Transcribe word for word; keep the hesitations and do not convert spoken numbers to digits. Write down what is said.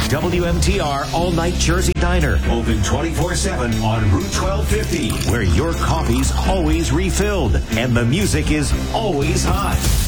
W M T R All Night Jersey Diner. Open twenty-four seven on Route twelve fifty, where your coffee's always refilled and the music is always hot.